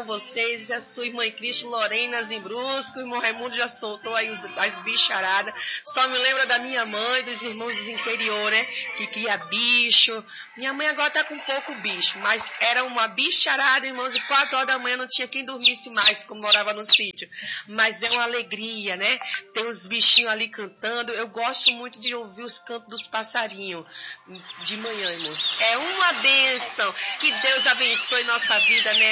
com vocês. É a sua irmã Cristo, Lorena Zimbrusco. O irmão Raimundo já soltou aí as bicharadas. Só me lembra da minha mãe, dos irmãos do interior, né? Que cria bicho. Minha mãe agora tá com pouco bicho, mas era uma bicharada, irmãos, de 4 horas da manhã não tinha quem dormisse mais, como morava no sítio. Mas é uma alegria, né? Tem os bichinhos ali cantando. Eu gosto muito de ouvir os cantos dos passarinhos de manhã, irmãos. É uma bênção. Que Deus abençoe nossa vida, né?